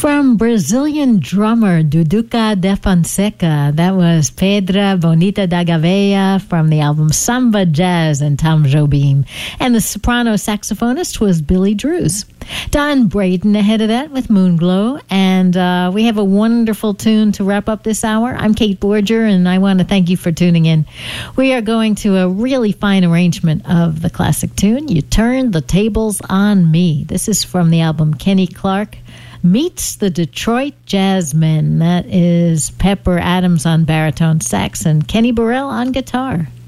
From Brazilian drummer Duduca de Fonseca, that was Pedra Bonita da Gavea from the album Samba Jazz and Tom Jobim. And the soprano saxophonist was Billy Drews. Don Braden ahead of that with Moonglow. And we have a wonderful tune to wrap up this hour. I'm Kate Borger, and I want to thank you for tuning in. We are going to a really fine arrangement of the classic tune, You Turned the Tables on Me. This is from the album Kenny Clark Meets the Detroit Jazzmen. That is Pepper Adams on baritone sax and Kenny Burrell on guitar.